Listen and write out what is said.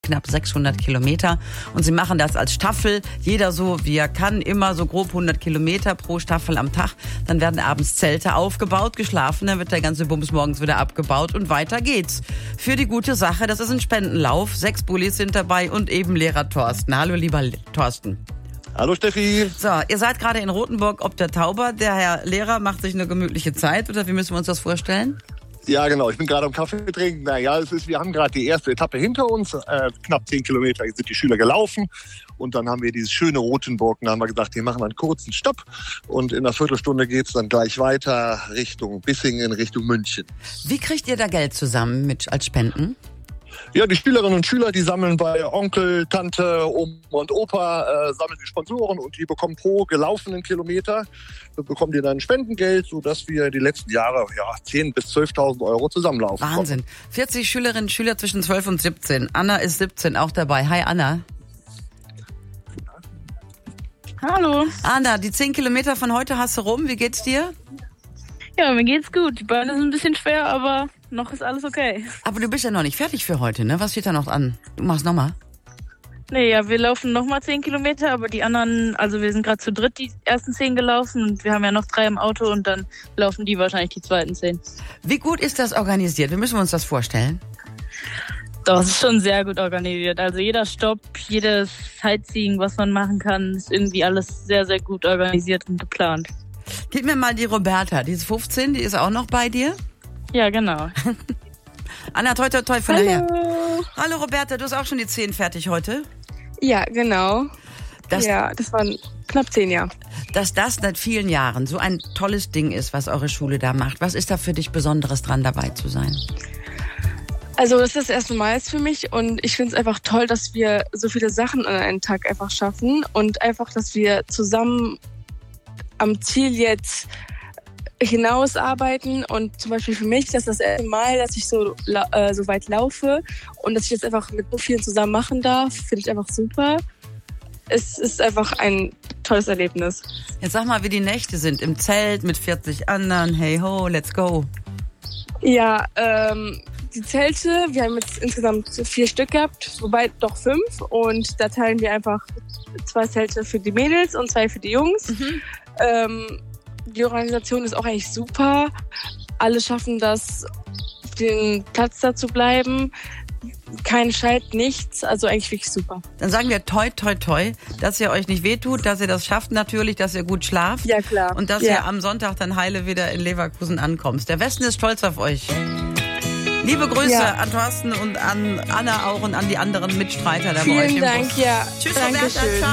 knapp 600 Kilometer. Und sie machen das als Staffel. Jeder so, wie er kann, immer so grob 100 Kilometer pro Staffel am Tag. Dann werden abends Zelte aufgebaut, geschlafen, dann wird der ganze Bums morgens wieder abgebaut und weiter geht's. Für die gute Sache, das ist ein Spendenlauf. 6 Bullis sind dabei und eben Lehrer Thorsten. Hallo, lieber Thorsten. Hallo Steffi. So, ihr seid gerade in Rothenburg ob der Tauber. Der Herr Lehrer macht sich eine gemütliche Zeit, oder wie müssen wir uns das vorstellen? Ja, genau. Ich bin gerade am Kaffee trinken. Naja, wir haben gerade die erste Etappe hinter uns. Knapp 10 Kilometer sind die Schüler gelaufen. Und dann haben wir dieses schöne Rothenburg. Da haben wir gesagt, wir machen einen kurzen Stopp. Und in einer Viertelstunde geht's dann gleich weiter Richtung Bissingen, Richtung München. Wie kriegt ihr da Geld zusammen als Spenden? Ja, die Schülerinnen und Schüler, die sammeln bei Onkel, Tante, Oma und Opa, sammeln die Sponsoren und die bekommen pro gelaufenen Kilometer, bekommen die dann Spendengeld, sodass wir die letzten Jahre 10.000 bis 12.000 Euro zusammenlaufen. Wahnsinn. 40 Schülerinnen und Schüler zwischen 12 und 17. Anna ist 17 auch dabei. Hi Anna. Hallo. Anna, die 10 Kilometer von heute hast du rum. Wie geht's dir? Ja, mir geht's gut. Die Beine sind ein bisschen schwer, aber noch ist alles okay. Aber du bist ja noch nicht fertig für heute, ne? Was steht da noch an? Du machst nochmal? Nee, ja, wir laufen nochmal 10 Kilometer, aber die anderen, also wir sind gerade zu dritt die ersten 10 gelaufen und wir haben ja noch 3 im Auto und dann laufen die wahrscheinlich die zweiten 10. Wie gut ist das organisiert? Wie müssen wir uns das vorstellen? Das ist schon sehr gut organisiert. Also jeder Stopp, jedes Sightseeing, was man machen kann, ist irgendwie alles sehr, sehr gut organisiert und geplant. Gib mir mal die Roberta, die ist 15, die ist auch noch bei dir? Ja, genau. Anna, toi, toi, toi, von daher. Hallo Roberta, du hast auch schon die 10 fertig heute? Ja, genau. Das waren knapp 10 Jahre. Dass das seit vielen Jahren so ein tolles Ding ist, was eure Schule da macht. Was ist da für dich Besonderes dran, dabei zu sein? Also das ist das erste Mal jetzt für mich und ich finde es einfach toll, dass wir so viele Sachen an einem Tag einfach schaffen und einfach, dass wir zusammen am Ziel jetzt hinausarbeiten und zum Beispiel für mich, das ist das erste Mal, dass ich so weit laufe und dass ich das einfach mit so vielen zusammen machen darf, finde ich einfach super. Es ist einfach ein tolles Erlebnis. Jetzt sag mal, wie die Nächte sind im Zelt mit 40 anderen. Hey ho, let's go. Ja, die Zelte, wir haben jetzt insgesamt 4 Stück gehabt, wobei doch 5 und da teilen wir einfach 2 Zelte für die Mädels und 2 für die Jungs. Die Organisation ist auch eigentlich super. Alle schaffen das, den Platz da zu bleiben. Kein Schalt, nichts. Also eigentlich wirklich super. Dann sagen wir toi, toi, toi, dass ihr euch nicht wehtut, dass ihr das schafft natürlich, dass ihr gut schlaft. Ja, klar. Und dass ihr am Sonntag dann heile wieder in Leverkusen ankommst. Der Westen ist stolz auf euch. Liebe Grüße an Thorsten und an Anna auch und an die anderen Mitstreiter da bei euch im Bus. Vielen Dank, ja. Tschüss, Dankeschön. Roberta. Ciao.